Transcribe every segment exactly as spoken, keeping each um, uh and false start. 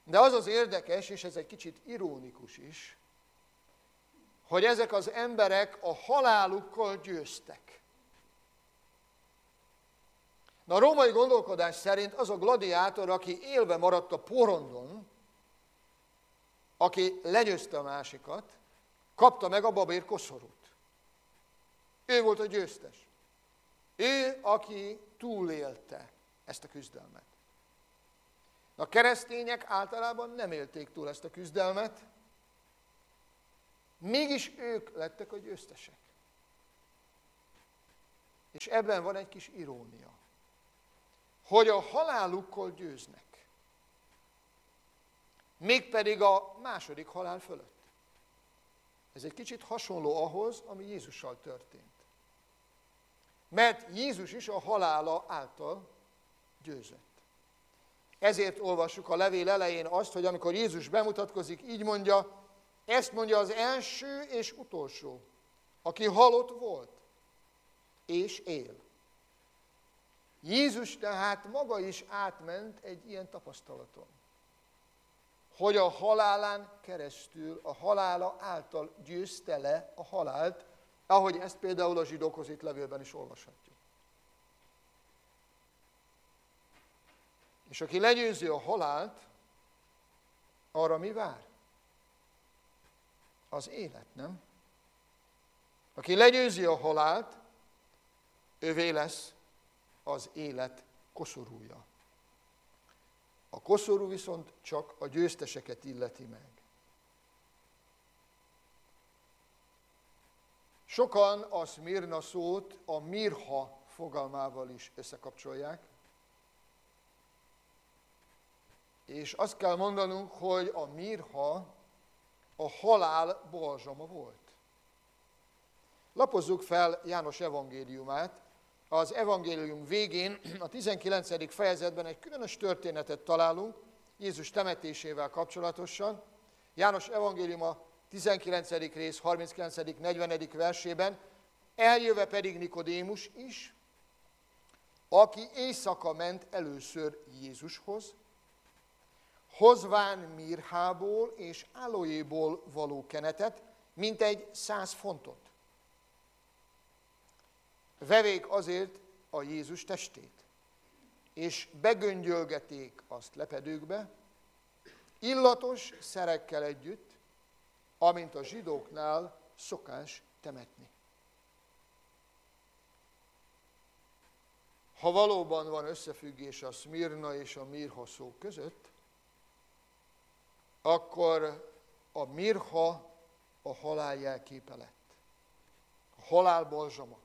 De az az érdekes, és ez egy kicsit ironikus is, hogy ezek az emberek a halálukkal győztek. Na, a római gondolkodás szerint az a gladiátor, aki élve maradt a porondon, aki legyőzte a másikat, kapta meg a babér koszorút. Ő volt a győztes. Ő, aki túlélte ezt a küzdelmet. A keresztények általában nem élték túl ezt a küzdelmet, mégis ők lettek a győztesek. És ebben van egy kis irónia, hogy a halálukkal győznek, mégpedig a második halál fölött. Ez egy kicsit hasonló ahhoz, ami Jézussal történt. Mert Jézus is a halála által győzött. Ezért olvassuk a levél elején azt, hogy amikor Jézus bemutatkozik, így mondja, ezt mondja az első és utolsó, aki halott volt, és él. Jézus tehát maga is átment egy ilyen tapasztalaton, hogy a halálán keresztül, a halála által győzte le a halált, ahogy ezt például a zsidókhoz itt levélben is olvashatjuk. És aki legyőzi a halált, arra mi vár? Az élet, nem? Aki legyőzi a halált, ővé lesz az élet koszorúja. A koszorú viszont csak a győzteseket illeti meg. Sokan a Szmirna szót a mirha fogalmával is összekapcsolják, és azt kell mondanunk, hogy a mirha a halál balzsama volt. Lapozzuk fel János evangéliumát. Az evangélium végén, a tizenkilencedik fejezetben egy különös történetet találunk Jézus temetésével kapcsolatosan. János evangélium a tizenkilencedik rész, harminckilencedik negyvenedik versében, eljöve pedig Nikodémus is, aki éjszaka ment először Jézushoz, hozván mirhából és aloéból való kenetet, mintegy száz fontot. Vevék azért a Jézus testét, és begöngyölgeték azt lepedőkbe, illatos szerekkel együtt, amint a zsidóknál szokás temetni. Ha valóban van összefüggés a Szmirna és a mirha szó között, akkor a mirha a halál jelképe lett. A halál balzsama.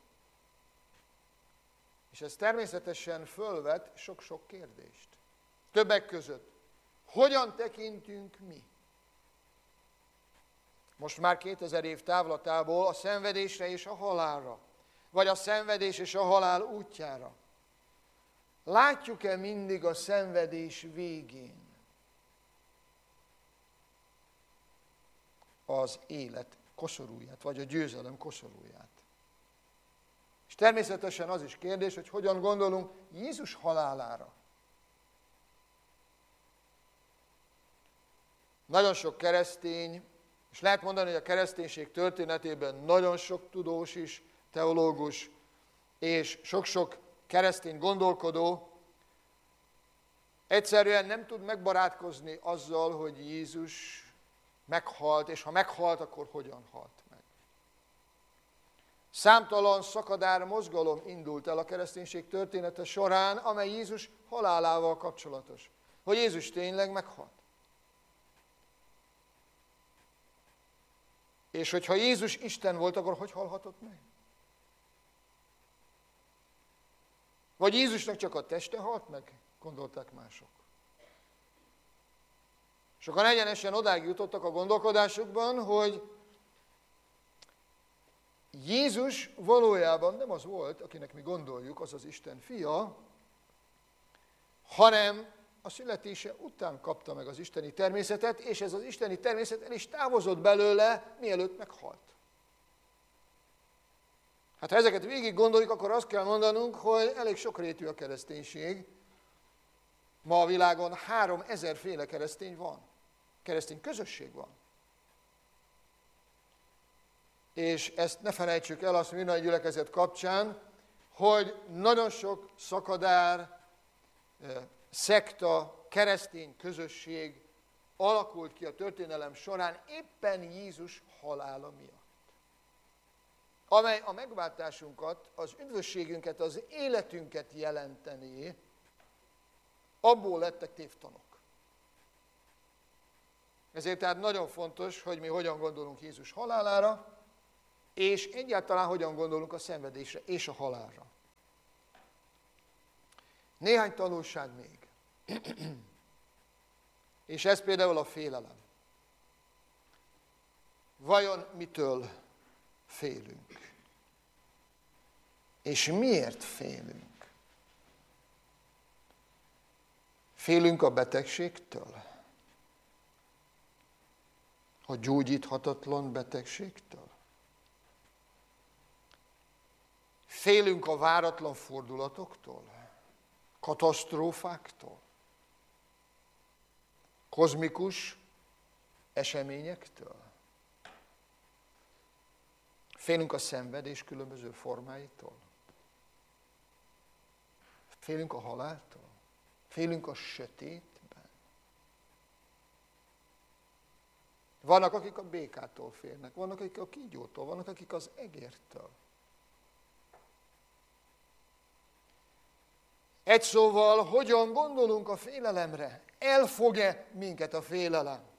És ez természetesen fölvet sok-sok kérdést. Többek között, hogyan tekintünk mi? Most már kétezer év távlatából a szenvedésre és a halálra, vagy a szenvedés és a halál útjára. Látjuk-e mindig a szenvedés végén az élet koszorúját, vagy a győzelem koszorúját? És természetesen az is kérdés, hogy hogyan gondolunk Jézus halálára. Nagyon sok keresztény, és lehet mondani, hogy a kereszténység történetében nagyon sok tudós is, teológus, és sok-sok keresztény gondolkodó egyszerűen nem tud megbarátkozni azzal, hogy Jézus meghalt, és ha meghalt, akkor hogyan halt meg. Számtalan szakadár mozgalom indult el a kereszténység története során, amely Jézus halálával kapcsolatos. Hogy Jézus tényleg meghalt. És hogyha Jézus Isten volt, akkor hogy halhatott meg? Vagy Jézusnak csak a teste halt meg? Gondolták mások. Sokan egyenesen odáig jutottak a gondolkodásukban, hogy Jézus valójában nem az volt, akinek mi gondoljuk, az az Isten fia, hanem a születése után kapta meg az isteni természetet, és ez az isteni természet el is távozott belőle, mielőtt meghalt. Hát ha ezeket végig gondoljuk, akkor azt kell mondanunk, hogy elég sokrétű a kereszténység, Ma a világon három ezerféle keresztény van. Keresztény közösség van. És ezt ne felejtsük el, azt minden gyülekezet kapcsán, hogy nagyon sok szakadár, szekta, keresztény közösség alakult ki a történelem során éppen Jézus halála miatt. Amely a megváltásunkat, az üdvösségünket, az életünket jelenteni, abból lettek tévtanok. Ezért tehát nagyon fontos, hogy mi hogyan gondolunk Jézus halálára, és egyáltalán hogyan gondolunk a szenvedésre és a halálra. Néhány tanulság még. És ez például a félelem. Vajon mitől félünk? És miért félünk? Félünk a betegségtől? A gyógyíthatatlan betegségtől? Félünk a váratlan fordulatoktól? Katasztrófáktól? Kozmikus eseményektől? Félünk a szenvedés különböző formáitól? Félünk a haláltól? Félünk a sötétben? Vannak, akik a békától félnek, vannak, akik a kígyótól, vannak, akik az egértől. Egy szóval, hogyan gondolunk a félelemre? Elfog-e minket a félelem?